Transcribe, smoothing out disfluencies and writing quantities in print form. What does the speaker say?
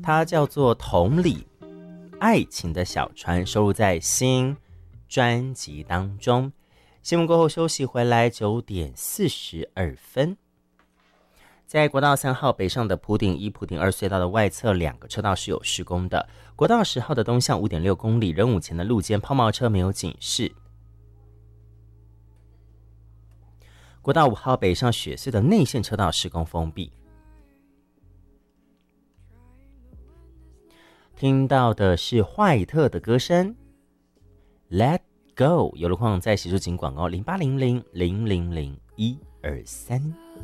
它叫做《同理爱情的小船》，收录在新专辑当中。新闻过后休息回来，9:42。在国道3号北上的埔顶1、埔顶2隧道的外侧2个车道是有施工的。国道10号的东向5.6公里，仁武前的路肩抛锚车没有警示。国道5号北上雪隧的内线车道施工封闭。听到的是坏特的歌声 Let Go， 有路况在协助警广告0800000123。